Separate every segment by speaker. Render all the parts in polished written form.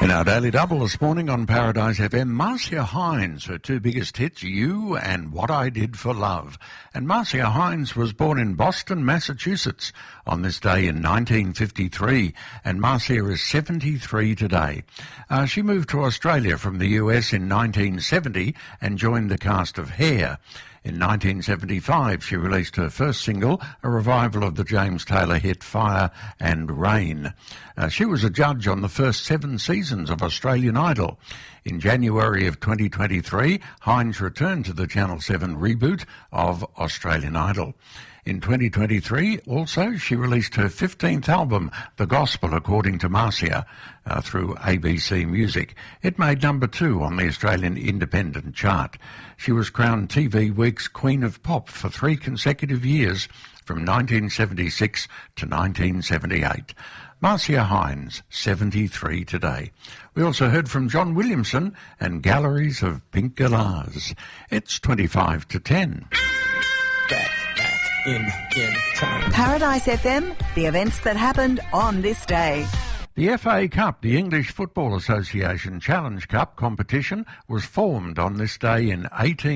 Speaker 1: In our Daily Double this morning on Paradise FM, Marcia Hines, her two biggest hits, You and What I Did for Love. And Marcia Hines was born in Boston, Massachusetts on this day in 1953, and Marcia is 73 today. She moved to Australia from the US in 1970 and joined the cast of Hair. In 1975, she released her first single, a revival of the James Taylor hit Fire and Rain. She was a judge on the first 7 seasons of Australian Idol. In January of 2023, Hines returned to the Channel 7 reboot of Australian Idol. In 2023, also, she released her 15th album, The Gospel According to Marcia, through ABC Music. It made number 2 on the Australian Independent chart. She was crowned TV Week's Queen of Pop for 3 consecutive years, from 1976 to 1978. Marcia Hines, 73 today. We also heard from John Williamson and Galleries of Pink Galahs. It's 25 to 10.
Speaker 2: Back in time.
Speaker 3: Paradise FM, the events that happened on this day.
Speaker 1: The FA Cup, the English Football Association Challenge Cup competition, was formed on this day in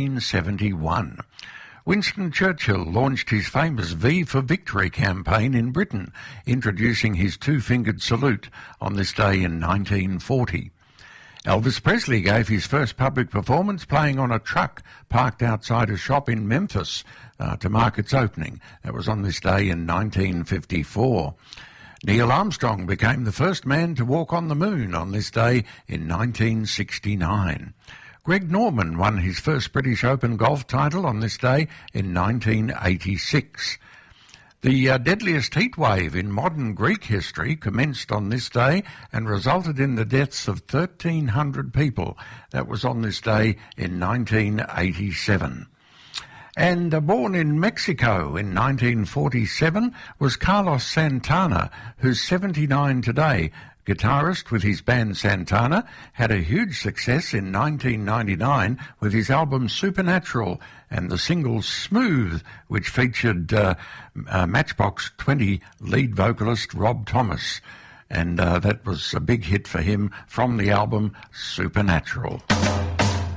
Speaker 1: 1871. Winston Churchill launched his famous V for Victory campaign in Britain, introducing his two-fingered salute on this day in 1940. Elvis Presley gave his first public performance playing on a truck parked outside a shop in Memphis to mark its opening. That was on this day in 1954. Neil Armstrong became the first man to walk on the moon on this day in 1969. Greg Norman won his first British Open golf title on this day in 1986. The deadliest heat wave in modern Greek history commenced on this day and resulted in the deaths of 1,300 people. That was on this day in 1987. And born in Mexico in 1947 was Carlos Santana, who's 79 today. Guitarist with his band Santana, had a huge success in 1999 with his album Supernatural and the single Smooth, which featured Matchbox 20 lead vocalist Rob Thomas. And that was a big hit for him from the album Supernatural.